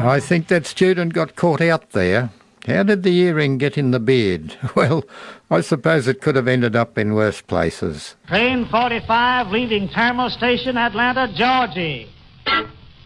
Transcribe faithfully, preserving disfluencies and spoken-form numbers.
I think that student got caught out there. How did the earring get in the beard? Well, I suppose it could have ended up in worse places. Train forty-five leaving Terminal Station, Atlanta, Georgia.